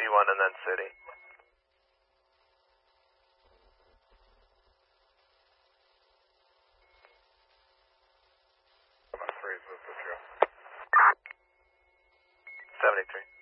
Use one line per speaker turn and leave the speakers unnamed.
G1 and then city. Freeze with the drill. 73.